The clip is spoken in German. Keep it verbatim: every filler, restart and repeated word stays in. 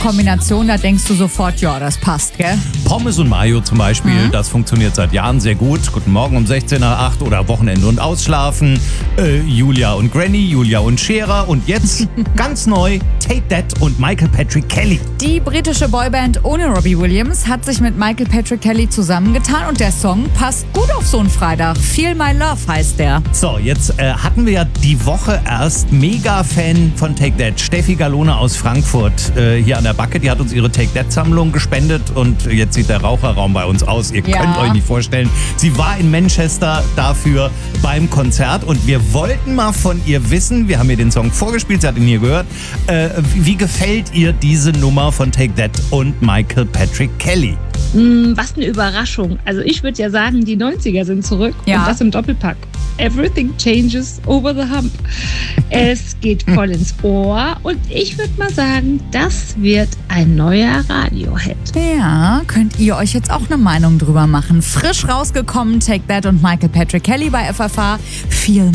Kombination, da denkst du sofort, ja, das passt, gell? Pommes und Mayo zum Beispiel, Mhm. das funktioniert seit Jahren sehr gut. Guten Morgen um sechzehn nach acht oder Wochenende und Ausschlafen. Äh, Julia und Granny, Julia und Scherer. Und jetzt ganz neu Take That und Michael Patrick Kelly. Die britische Boyband ohne Robbie Williams hat sich mit Michael Patrick Kelly zusammengetan und der Song passt gut auf so einen Freitag. Feel My Love heißt der. So, jetzt äh, hatten wir ja die Woche erst Mega-Fan von Take That, Steffi Galone aus Frankfurt, äh, hier an der Backe. Die hat uns ihre Take That-Sammlung gespendet und jetzt sieht der Raucherraum bei uns aus. Ihr Ja. könnt euch nicht vorstellen. Sie war in Manchester dafür beim Konzert und wir wollten mal von ihr wissen, wir haben ihr den Song vorgespielt, sie hat ihn hier gehört, äh, wie, wie gefällt ihr diese Nummer von Take That und Michael Patrick Kelly? Mm, was eine Überraschung. Also ich würde ja sagen, die neunziger sind zurück Ja. und das im Doppelpack. Everything changes over the hump. Es geht voll ins Ohr und ich würde mal sagen, das wird ein neuer Radiohit. Ja, könnt ihr euch jetzt auch eine Meinung drüber machen. Frisch rausgekommen, Take That und Michael Patrick Kelly bei F F H. Viel